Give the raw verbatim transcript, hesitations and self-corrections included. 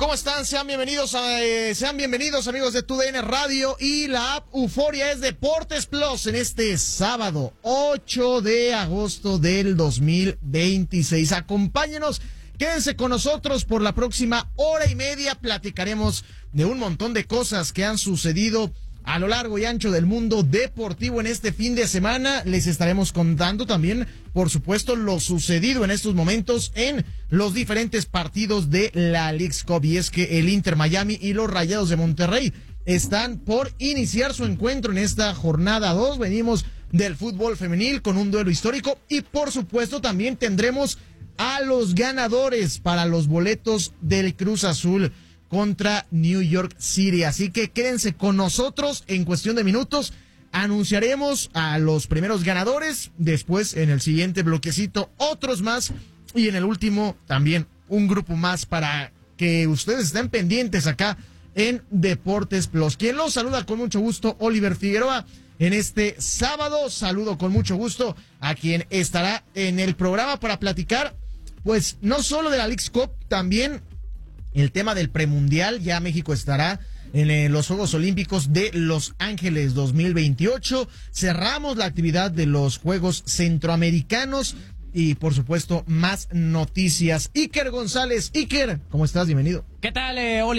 ¿Cómo están? Sean bienvenidos, a, eh, sean bienvenidos amigos de TUDN Radio y la app Euforia es Deportes Plus en este sábado ocho de agosto del dos mil veintiséis. Acompáñenos, quédense con nosotros por la próxima hora y media. Platicaremos de un montón de cosas que han sucedido a lo largo y ancho del mundo deportivo en este fin de semana. Les estaremos contando también, por supuesto, lo sucedido en estos momentos en los diferentes partidos de la Leagues Cup. Y es que el Inter Miami y los Rayados de Monterrey están por iniciar su encuentro en esta jornada dos. Venimos del fútbol femenil con un duelo histórico y, por supuesto, también tendremos a los ganadores para los boletos del Cruz Azul contra New York City. Así que quédense con nosotros. En cuestión de minutos anunciaremos a los primeros ganadores, después en el siguiente bloquecito otros más y en el último también un grupo más para que ustedes estén pendientes acá en Deportes Plus. Quien los saluda con mucho gusto, Oliver Figueroa, en este sábado. Saludo con mucho gusto a quien estará en el programa para platicar, pues no solo de la Leagues Cup, también el tema del premundial. Ya México estará en eh, los Juegos Olímpicos de Los Ángeles dos mil veintiocho. Cerramos la actividad de los Juegos Centroamericanos y, por supuesto, más noticias. Iker González. Iker, ¿cómo estás? Bienvenido. ¿Qué tal, eh, Oli?